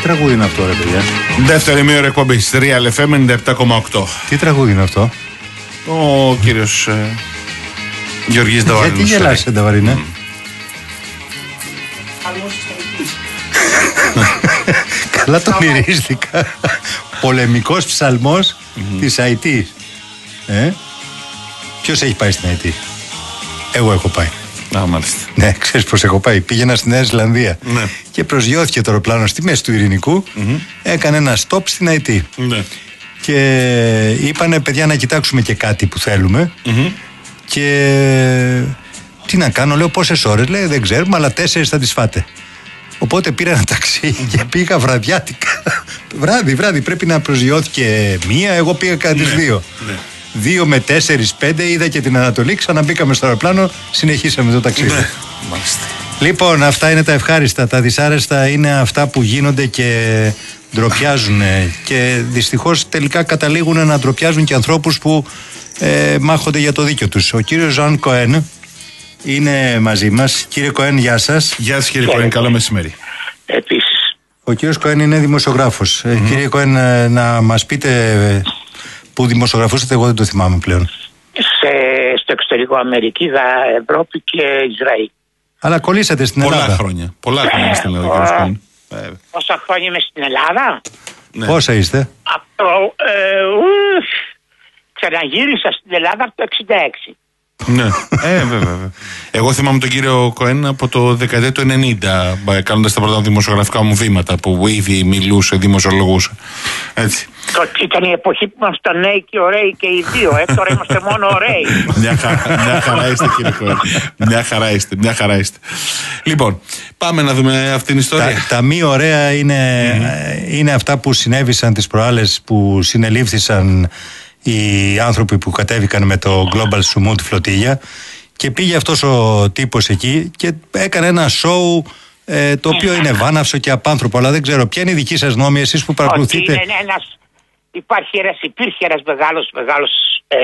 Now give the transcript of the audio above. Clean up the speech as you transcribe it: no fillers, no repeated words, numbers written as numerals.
τραγούδι είναι αυτό, ρε παιδιά? Δεύτερη μία ώρα εκπομπής, Real FM 97,8. Τι τραγούδι είναι αυτό? Ο κύριος Γεωργής Νταβαρίνος. Γιατί γελάσαι, Νταβαρίνε? Καλά το μυρίστηκα. Πολεμικός ψαλμός της Αιτής. Ποιος έχει πάει στην Αιτή? Εγώ έχω πάει. Α, μάλιστα. Ναι, ξέρεις πως έχω πάει? Πήγαινα στη Νέα Ζηλανδία. Ναι. Και προσγειώθηκε το αεροπλάνο στη μέση του Ειρηνικού. Έκανε ένα stop στην Αιτή. Ναι. Και είπανε, παιδιά, να κοιτάξουμε και κάτι που θέλουμε. Και τι να κάνω, λέω, πόσες ώρες? Λέει, δεν ξέρουμε, αλλά 4 θα τις φάτε. Οπότε πήρα ένα ταξί και πήγα βραδιάτικα. Βράδυ, πρέπει να προσγειώθηκε 1, εγώ πήγα κατά τις 2. 2 με 4, 5, είδα και την Ανατολή, ξαναμπήκαμε στο αεροπλάνο, συνεχίσαμε το ταξίδι. Ναι. Μάλιστα. Λοιπόν, αυτά είναι τα ευχάριστα. Τα δυσάρεστα είναι αυτά που γίνονται και ντροπιάζουν. Και δυστυχώς τελικά καταλήγουν να ντροπιάζουν και ανθρώπους που μάχονται για το δίκιο τους. Ο κύριος Ζαν Κοέν είναι μαζί μας. Κύριε Κοέν, γεια σας. Γεια σας, κύριε Κοέν, καλό μεσημέρι. Επίσης. Ο κύριος Κοέν είναι δημοσιογράφος. Κύριε Κοέν, να μας πείτε που δημοσιογραφούσατε, εγώ δεν το θυμάμαι πλέον. Στο εξωτερικό, Αμερική, Ευρώπη και Ισραήλ. Αλλά κολλήσατε στην Ελλάδα. Πολλά χρόνια στην Ελλάδα, κύριε Κοέν. Πόσα χρόνια είμαι στην Ελλάδα? Ναι. Πόσα είστε? Ξαναγύρισα στην Ελλάδα από το 1966. Ναι, βέβαια. Εγώ θυμάμαι τον κύριο Κοέν από το δεκαετία του 90, κάνοντας τα πρώτα δημοσιογραφικά μου βήματα, που ήδη μιλούσε, δημοσιολογούσε. Έτσι. Ήταν η εποχή που ήμασταν νέοι και ωραίοι και οι δύο. Τώρα είμαστε μόνο ωραίοι. Μια χαρά είστε, κύριε Κοέν. Μια χαρά είστε. Λοιπόν, πάμε να δούμε αυτήν την ιστορία. Τα μη ωραία είναι αυτά που συνέβησαν τις προάλλες, που συνελήφθησαν οι άνθρωποι που κατέβηκαν με το Global Sumut φλωτίλια, και πήγε αυτός ο τύπος εκεί και έκανε ένα σοου το οποίο είναι βάναυσο και απάνθρωπο. Αλλά δεν ξέρω ποια είναι η δική σας γνώμη, εσείς που παρακολουθείτε. Υπήρχε ένας μεγάλος